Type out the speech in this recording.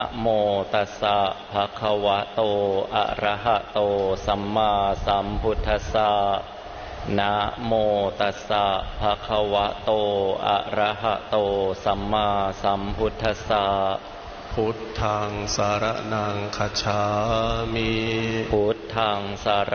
นะโมตัสสะภะคะวะโตอะระหะโตสัมมาสัมพุทธัสสะนะโมตัสสะภะคะวะโตอะระหะโตสัมมาสัมพุทธัสสะพุทธังสรณังคัจฉามิพุทธังสร